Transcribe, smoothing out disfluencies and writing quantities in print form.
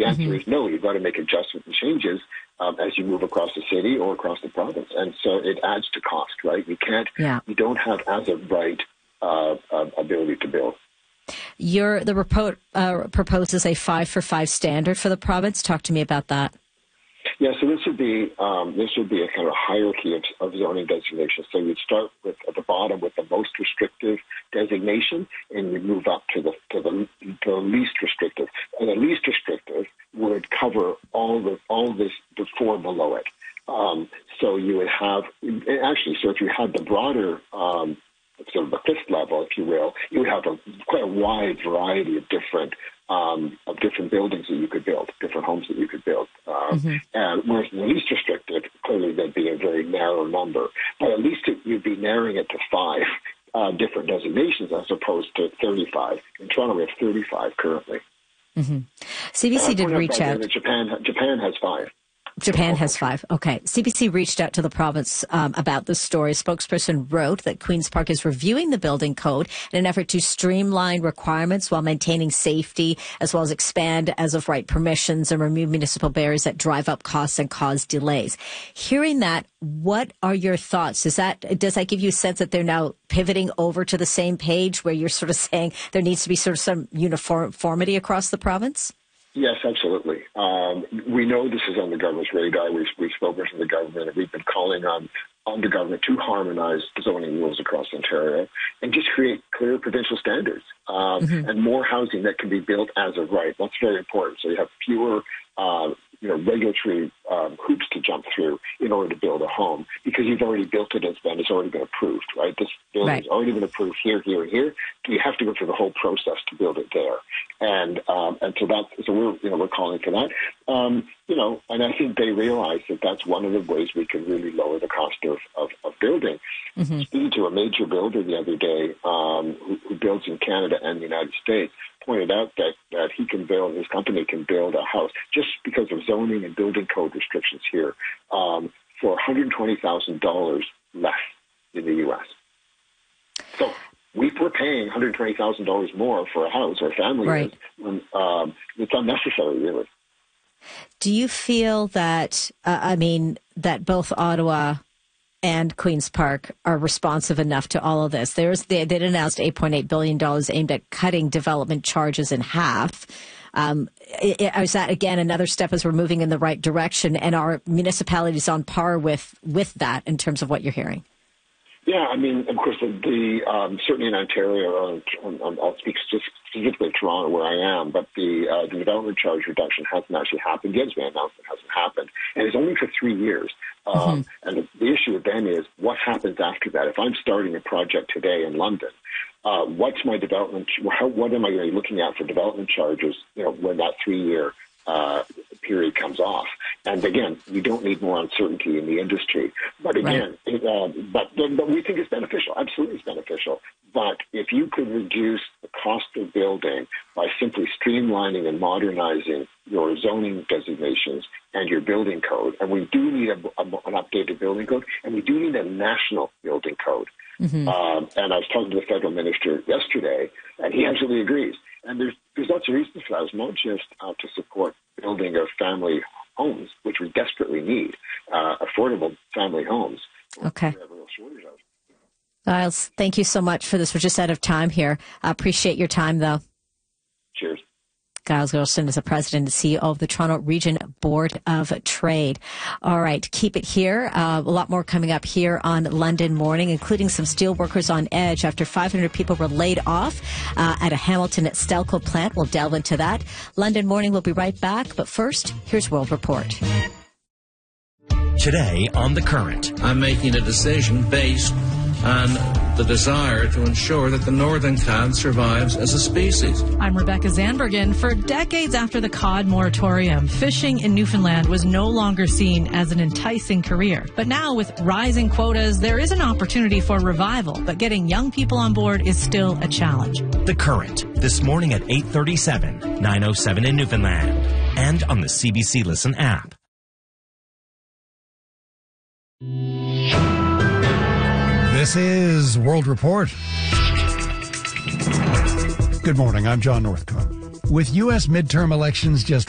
The answer is no. You've got to make adjustments and changes as you move across the city or across the province. And so it adds to cost, right? You don't have as of right ability to build. The report proposes a 5-for-5 standard for the province. Talk to me about that. Yeah, so this would be a kind of hierarchy of zoning designations. So you'd start with at the bottom with the most restrictive designation, and you move up to the least restrictive. And the least restrictive would cover all the four below it. So you would have so if you had the broader sort of the fifth level, if you will, you would have quite a wide variety of different buildings that you could build, different homes that you could build. And whereas the least restrictive, clearly there'd be a very narrow number, but at least you'd be narrowing it to 5 different designations as opposed to 35. In Toronto, we have 35 currently. CBC did reach out. Japan has 5. Japan has 5. Okay. CBC reached out to the province about this story. A spokesperson wrote that Queen's Park is reviewing the building code in an effort to streamline requirements while maintaining safety, as well as expand as of right permissions and remove municipal barriers that drive up costs and cause delays. Hearing that, what are your thoughts? Does that give you a sense that they're now pivoting over to the same page where you're sort of saying there needs to be sort of some uniformity across the province? Yes, absolutely. We know this is on the government's radar. We've spoken to the government, and we've been calling on the government to harmonize zoning rules across Ontario and just create clear provincial standards and more housing that can be built as of right. That's very important. So you have fewer regulatory hoops to jump through in order to build a home, because you've already built it and it's already been approved, right? This building has already been approved here, here, and here. You have to go through the whole process to build it there, and so we're calling for that. And I think they realize that that's one of the ways we can really lower the cost of building. Speaking to a major builder the other day who builds in Canada and the United States, pointed out that his company can build a house just because of zoning and building code restrictions here for $120,000 less in the U.S. So we're paying $120,000 more for a house or a family. Right. It's unnecessary, really. Do you feel that, that both Ottawa and Queen's Park are responsive enough to all of this? They announced $8.8 billion aimed at cutting development charges in half. Is that, again, another step as we're moving in the right direction? And are municipalities on par with that in terms of what you're hearing? Yeah, of course, certainly in Ontario, I'll speak specifically of Toronto where I am, but the development charge reduction hasn't actually happened yet. It's been announced, it hasn't happened. And it's only for 3 years. And the issue then is what happens after that. If I'm starting a project today in London, what's my development? What am I going to be looking at for development charges? When that 3-year period comes off. And again, we don't need more uncertainty in the industry. But again, but we think it's beneficial. Absolutely, it's beneficial. But if you could reduce the cost of building by simply streamlining and modernizing your zoning designations and your building code, and we do need an updated building code, and we do need a national building code. And I was talking to the federal minister yesterday, and he absolutely agrees. And there's lots of reasons for that. It's not just to support building of family homes, which we desperately need, affordable family homes. Okay. We have a real shortage of. Giles, thank you so much for this. We're just out of time here. I appreciate your time, though. Cheers. Giles Gilson is the president and CEO of the Toronto Region Board of Trade. All right, keep it here. A lot more coming up here on London Morning, including some steel workers on edge after 500 people were laid off at a Hamilton Stelco plant. We'll delve into that. London Morning will be right back, but first, here's World Report. Today on The Current. I'm making a decision based on the desire to ensure that the northern cod survives as a species. I'm Rebecca Zandbergen. For decades after the cod moratorium, fishing in Newfoundland was no longer seen as an enticing career. But now, with rising quotas, there is an opportunity for revival, but getting young people on board is still a challenge. The Current, this morning at 8:37, 9:07 in Newfoundland, and on the CBC Listen app. This is World Report. Good morning, I'm John Northcott. With U.S. midterm elections just